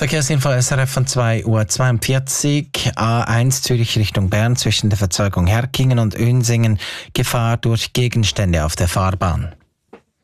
Verkehrsinfo SRF von 2:42 Uhr. A1 Zürich Richtung Bern zwischen der Verzeugung Herkingen und Unsingen. Gefahr durch Gegenstände auf der Fahrbahn.